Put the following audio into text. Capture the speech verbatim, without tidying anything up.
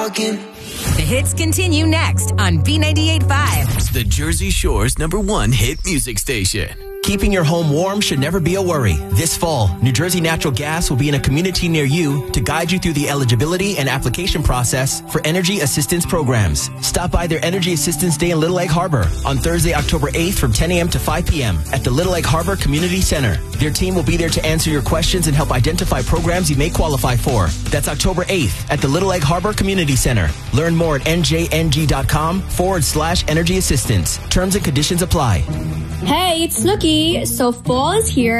The hits continue next on B ninety-eight point five. The Jersey Shore's number one hit music station. Keeping your home warm should never be a worry. This fall, New Jersey Natural Gas will be in a community near you to guide you through the eligibility and application process for energy assistance programs. Stop by their Energy Assistance Day in Little Egg Harbor on Thursday, October eighth from ten a.m. to five p.m. at the Little Egg Harbor Community Center. Their team will be there to answer your questions and help identify programs you may qualify for. That's October eighth at the Little Egg Harbor Community Center. Learn more at njng.com forward slash energy assistance. Terms and conditions apply. Hey, it's Snooki. So fall is here.